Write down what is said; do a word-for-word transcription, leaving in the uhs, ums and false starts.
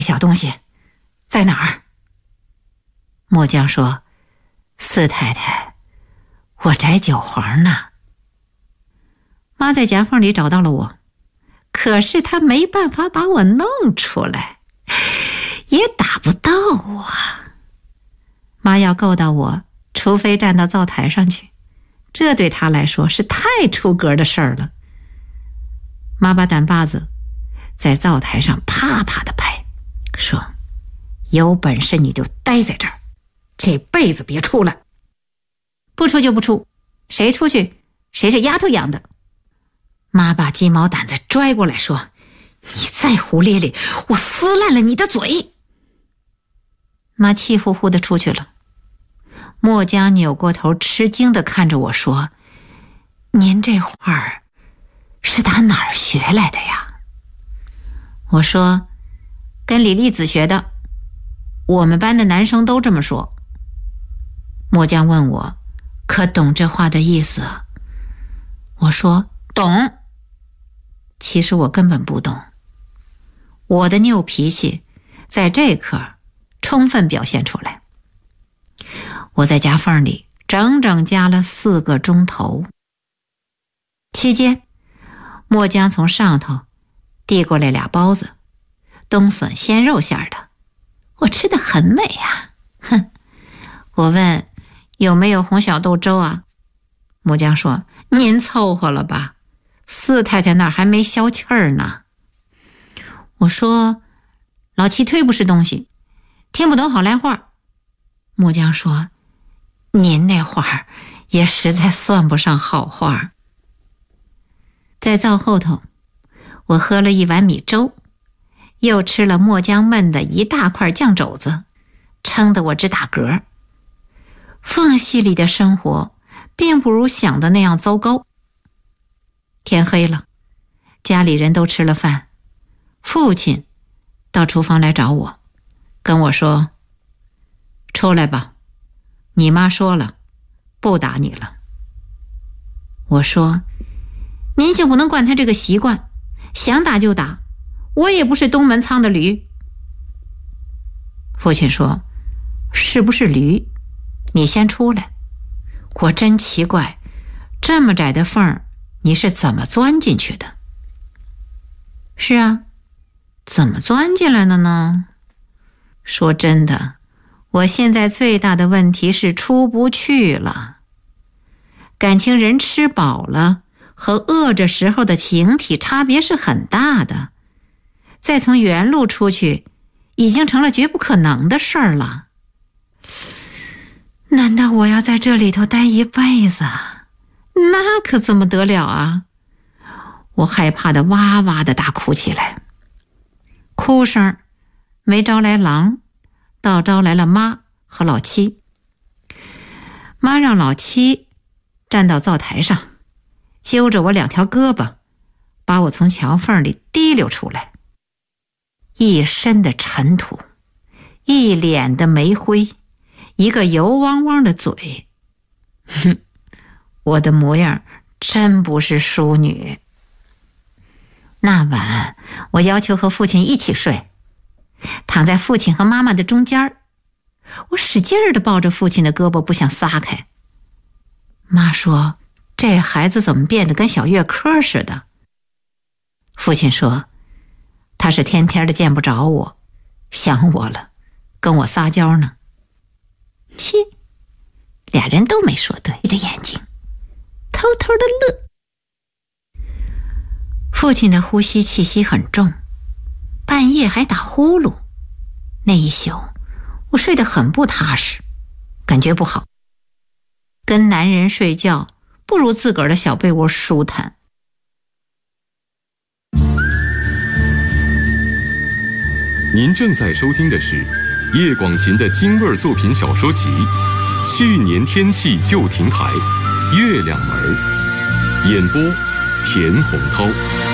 小东西在哪儿？末将说：四太太，我摘韭黄呢。妈在夹缝里找到了我，可是她没办法把我弄出来，也打不到我。妈要够到我，除非站到灶台上去，这对她来说是太出格的事儿了。妈把胆把子在灶台上啪啪地拍，说：有本事你就待在这儿，这辈子别出来。不出就不出，谁出去谁是丫头养的。妈把鸡毛掸子拽过来说：你再胡咧咧，我撕烂了你的嘴。妈气呼呼地出去了。末将扭过头吃惊地看着我说：您这话儿是打哪儿学来的呀？我说：跟李丽子学的，我们班的男生都这么说。末将问我可懂这话的意思啊？我说懂。其实我根本不懂，我的拗脾气在这刻充分表现出来。我在夹缝里整整夹了四个钟头，期间末将从上头递过来俩包子，冬笋鲜肉馅的，我吃得很美啊。哼！我问有没有红小豆粥啊？末将说：您凑合了吧，四太太那儿还没消气儿呢。我说：老七忒不是东西，听不懂好赖话。末将说：您那话也实在算不上好话。在灶后头，我喝了一碗米粥，又吃了末将焖的一大块酱肘子，撑得我直打嗝。缝隙里的生活并不如想的那样糟糕。天黑了，家里人都吃了饭，父亲到厨房来找我，跟我说：出来吧，你妈说了，不打你了。我说：您就不能惯他这个习惯，想打就打，我也不是东门仓的驴。父亲说：是不是驴？你先出来。我真奇怪，这么窄的缝儿，你是怎么钻进去的？是啊，怎么钻进来的呢？说真的，我现在最大的问题是出不去了。感情人吃饱了和饿着时候的形体差别是很大的，再从原路出去已经成了绝不可能的事儿了。难道我要在这里头待一辈子？那可怎么得了啊！我害怕的哇哇的大哭起来，哭声没招来狼，倒招来了妈和老七。妈让老七站到灶台上，揪着我两条胳膊，把我从墙缝里提溜出来。一身的尘土，一脸的煤灰，一个油汪汪的嘴。哼，我的模样真不是淑女。那晚我要求和父亲一起睡，躺在父亲和妈妈的中间，我使劲儿地抱着父亲的胳膊不想撒开。妈说：这孩子怎么变得跟小月科似的？父亲说：他是天天的见不着我，想我了，跟我撒娇呢。屁，俩人都没说对，闭着眼睛偷偷的乐。父亲的呼吸气息很重，半夜还打呼噜。那一宿我睡得很不踏实，感觉不好。跟男人睡觉不如自个儿的小被窝舒坦。 您正在收听的是叶广芩的京味作品小说集《去年天气旧亭台》，月亮门，演播田洪涛。